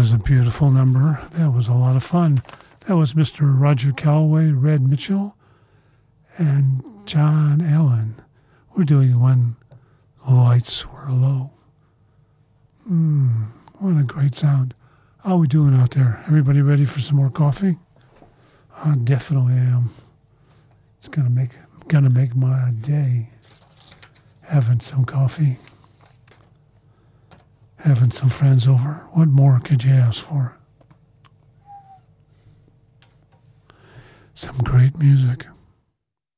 was a beautiful number. That was a lot of fun. That was Mr. Roger Calloway, Red Mitchell, and John Allen. We're doing When the Lights Were Low. What a great sound. How are we doing out there? Everybody ready for some more coffee? I definitely am. It's gonna make my day. Having some coffee. Having some friends over. What more could you ask for? Some great music.